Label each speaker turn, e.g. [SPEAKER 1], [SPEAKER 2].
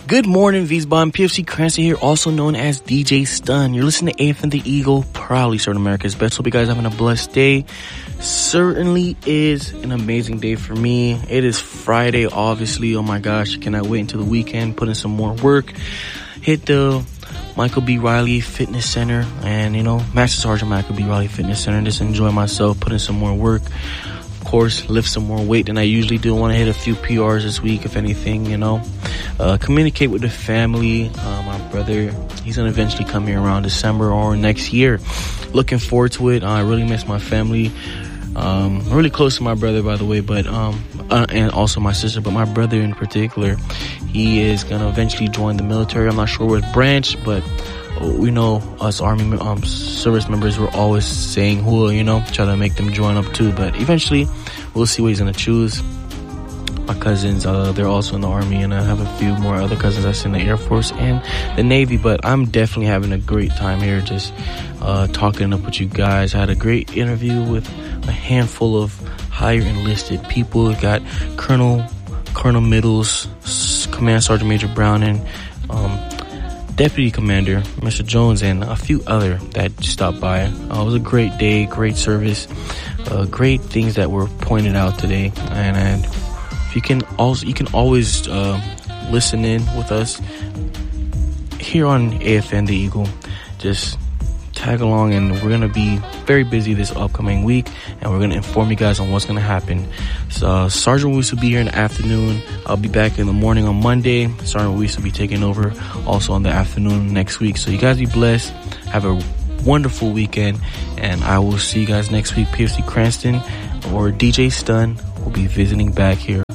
[SPEAKER 1] Good morning, Wiesbaden. PFC Cranston here, also known as DJ Stun. You're listening to AFN the Eagle, proudly serving America's best. Hope you guys are having a blessed day. Certainly is an amazing day for me. It is Friday, obviously. Oh my gosh, I cannot wait until the weekend. Put in some more work. Hit the Michael B. Riley Fitness Center and, Master Sergeant Michael B. Riley Fitness Center. Just enjoy myself, put in some more work. Of course, lift some more weight than I usually do. Want to hit a few PRs this week, if anything, communicate with the family. My brother, he's going to eventually come here around December or next year. Looking forward to it. I really miss my family. I'm really close to my brother, by the way, but and also my sister, but my brother in particular, he is going to eventually join the military. I'm not sure what branch, but we know us Army service members were always saying who, try to make them join up too. But eventually, we'll see what he's going to choose. My cousins, they're also in the Army, and I have a few more other cousins that's in the Air Force and the Navy. But I'm definitely having a great time here, just talking up with you guys. I had a great interview with a handful of higher enlisted people. We got Colonel Middles, Command Sergeant Major Brown, and Deputy Commander Mr. Jones, and a few other that stopped by. It was a great day, great service, great things that were pointed out today, and you can always listen in with us here on AFN the Eagle. Just tag along, and we're gonna be very busy this upcoming week, and we're gonna inform you guys on what's gonna happen. So Sergeant Weiss will be here in the afternoon. I'll be back in the morning on Monday. Sergeant Weiss will be taking over also on the afternoon next week. So you guys be blessed. Have a wonderful weekend, and I will see you guys next week. PFC Cranston or DJ Stun will be visiting back here